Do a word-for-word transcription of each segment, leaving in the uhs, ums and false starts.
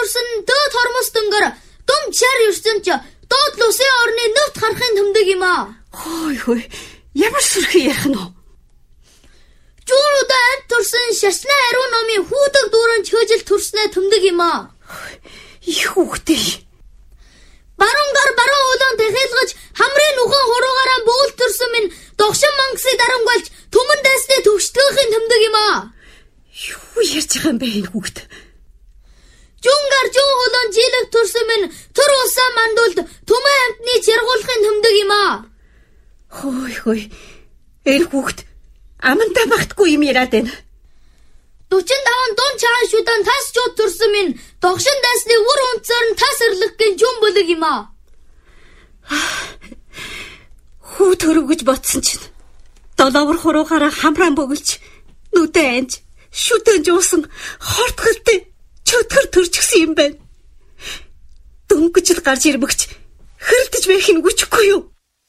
турсан дээд хормос дөнгөр дум чар ирсэн ч доод лусын орны нүт харахын тэмдэг юм аа. Хой хой. Ямар сүрхий ярих нь вэ? Жууруудаа амт турсан шашны ариун номын хүүдэг дүүрэн чөжил төрснөө тэмдэг юм аа. Их хүүхдээ. Баруунгаар баруун уулан тэхэлгэж хамрын нүхэн хуруугаараа бөөлтөрсөн минь догшин мангасыг дарамгалж түмэн дайсны төвшдгөхийн тэмдэг юм аа. Юу ярьж байгаа юм бэ энэ хүүхд? Жунгаар жуу хулан жилэг төрсөн минь төр усаа мандуулд түмэн амтны чиргуулахын тэмдэг юм аа. Хой хой. Энэ хүүхд амандаа багтгүй юм яриад байна. Дучин даван дун чаан шудан тас чууд турсан минь догшин дайсны үр унцаар нь тас ирлэгхэн жум бүлэг юм аа. Хүү төрөв гэж бодсон чинь долоовор хуруугаараа хамраан бөглж нүдэ анж шүтэн жуусан хортголтой чөтгөр төрчихсөн юм байна. Дөнгөж л гарч ирмэгч хэрэлдэж байх нь үчихгүй юу?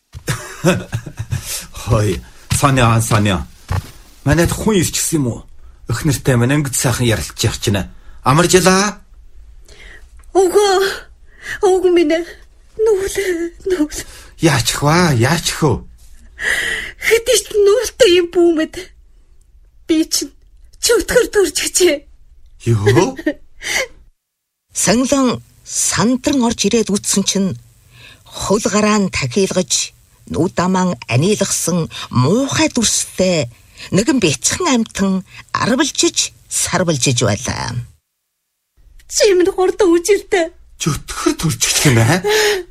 Хой, Соня, Соня. Манайд хүн ирчихсэн юм уу? Өх нэртэй мань ангид сайхан ярилцж явах чинь амаржлаа. Ого. Ого минь. Нүл нүл. Яач хва, яач хөө. Хэдийч нүлтэй юм бүүмэд. Би чинь чөтгөр төрчихжээ. Юу? Санглан сандран орж ирээд үтсэн чинь хөл гараан тахилгаж нүдаман анилгасан муухай дүрстэй нэгэн бяцхан амтан арвалжиж сарвалжиж байлаа. Чимд хурдан үжилтэй. Чөтгөр төрчихчих юм аа.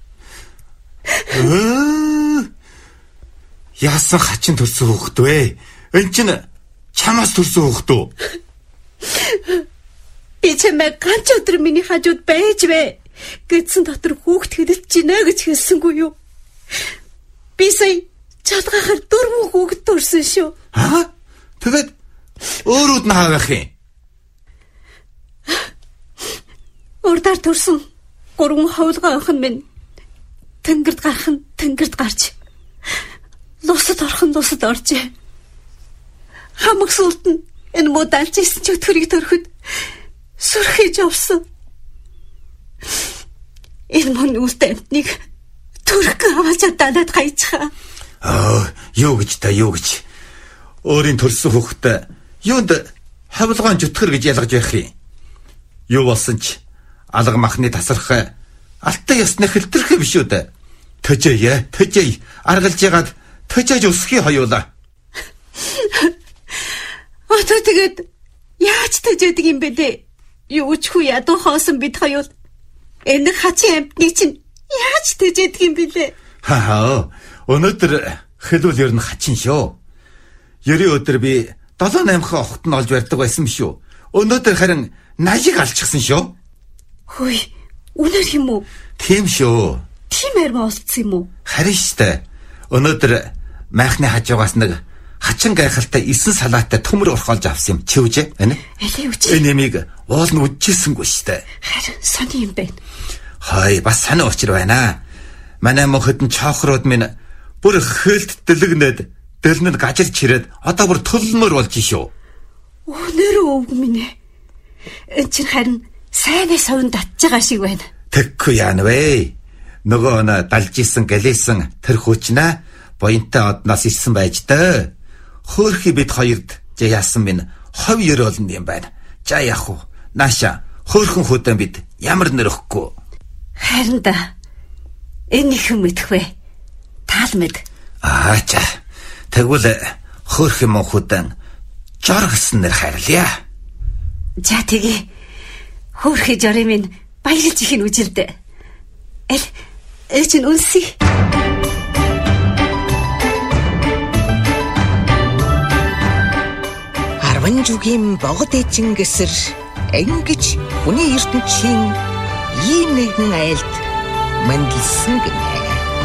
Ээ. Яасан хачин төрсөн хүүхэд вэ? Энд чинь чамаас төрсөн хүүхэд үү? Би чамайг ганц өдөр миний хажууд байж вэ гэдсэн дотор хүүхэд хэлэлж гинэ гэж хэлсэнгүй юу? Би сая чалгахаар дөрвөн хүүхэд төрсөн шүү. Аа? Тэгээд өөрөд нь хаавах юм. Урдаар төрсөн гурван ховлгоо охин минь тэнгэрд гарах нь тэнгэрд гарч лусад орох нь лусад оржээ. Хамаг сүлд нь энэ модалж исэн чөтгөрийг төрөхөд сүрхэж овсон. Энэ мөн үлдээ амтныг төрөх аваад чадаад гайцгаа. Аа, юу гэж та юу гэж. Өөрийн төрсөн хүүхдээ юунд хавлгаан зүтгэр гэж ялгаж байх юм. Юу болсон ч алга махны тасарх алтай ясны хэлтрэх биш үү дээ. Төжөө, төжөө аргалж ягаад төжөөж өсхий хоёулаа. Одоо тэгээд яаж төжөөдөг юм бэ дээ? Юу ч хүү ядуу хоосон бид хоёул. Энэ хачин амтны чинь яаж төжөөдөг юм бэ лээ? Хаа, өнөөдөр хэлвэл ер нь хачин шүү. Ерийн өдөр би долоо наймх охт нь олж барьдаг байсан шүү. Өнөөдөр харин нажиг алчихсан шүү. Хөөе, үнээр юм уу? Тийм шүү. Тиймэр болцсон юм уу? Харин штэ. Өнөөдөр майхны хажуугаас нэг хачин гайхалтай эсэн салаатай төмөр урхолж авсан юм. Чивж ээ. Алей үчи. Энэ нэмийг уул нь үдчихсэнгүй штэ. Харин сони юм байна. Хай, бас санаа учир байна. Манай мөхөд нь чоохрууд минь бүр хөлт дэлгнээд дэлнэд гажирч ирээд одоо бүр төлмөр болж шүү. Өнөр өвг минь. Энд чинь харин сайнаа совн татж байгаа шиг байна. Тэггүй яана вэ? Нөгөө нь далж исэн гэлээсэн тэр хүчнээ буянтай одноос ирсэн байж даа. Хөөхи бид хоёрд жаяасан минь хов ёроолн юм байна. За яах вэ? Нааша хөөхөн хөдөн бид ямар нэрөхгүй. Харин да. Энэ их юм мэдэх вэ? Таал мэд. Аа за. Тэгвэл хөөхөн мөн хөдөн жор гэсэн нэр хайрлаа. За тэгээ. Хөөхи жорын минь баярлж их нь үжилдэ. Эл эчин үнси. Арван жүгийн богд эчин гэсэр ангиж хүний ертөнцийн ийм нэгэн айлд мэндэлсэн гинэ.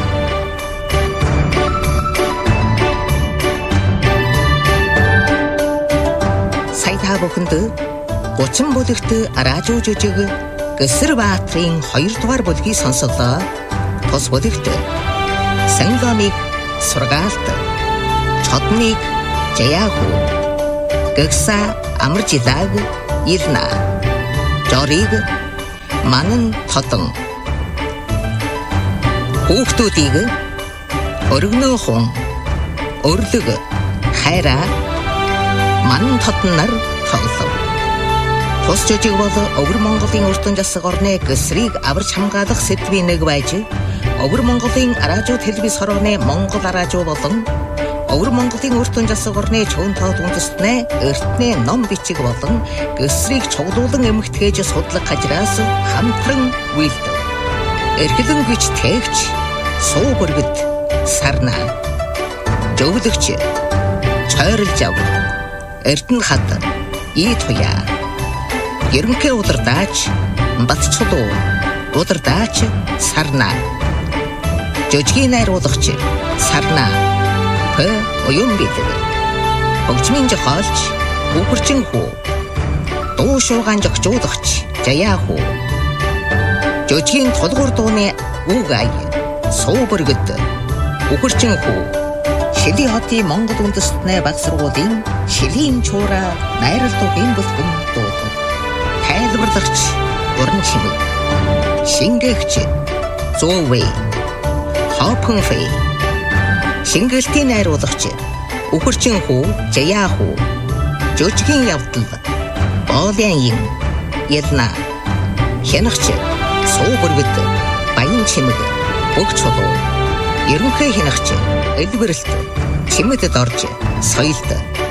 Сайта бүхэнд гучин бүлэгт радио жүжиг Гэсэр Баатрын хоёрдугаар бүлгийг сонслоо. Тус бүлэгт Сангамыг сургаалт, чодныг жаяаху, гэгса амаржилаг ирна. Жориг манан тодон хүүхдүүдийг өргөнөө хун өрлөг хайраа манан тодноор тоглов. Тус жижиг бол Өвөр Монголын өртөн засаг орны гэсрийг аварч хамгаалах сэдвийн нэг байж, Өвөр Монголын радио телевиз хорооны Монгол радио болон Өвөр Монголын өртөн засаг орны чөөн тоод үндэстнээ эртний ном бичиг болон гэсрийг чуглуулан эмэгтгэж судлах хажраас хамтран үйлдэв. Эргэлэн гэж тээгч суу бүргэд сарнаа жөвлөгч чойрлж ав эрдэнэ хад ий туяа ерөнхий удирдаач Батчулуу удирдаач сарнаа жижигний найруулагч сарнаа п оюун бидэг хөгжмийн зохиолч Үхэрчин хүү дуу шуугаан зохиолч Жаяа хүү жижигний тулгуур дууны үг ай суу бүргэд Үхэрчин хүү Шилийн хотын Монгол үндэстний баг сургуулийн Шилийн чуура найрал дуугийн бүлгэн дуудан тайлбарлагч уран чимэг шингээгч Зоовэй Хопонфэй шингэлтийн найруулагч Үхэрчин хүү Жаяа хүү жижигний явдал Боолын Ялна хянагч суу бүргэд баян чимэг бүх чулуу ерөнхий хянагч Элбэрэлт чимэдэд орж соёлд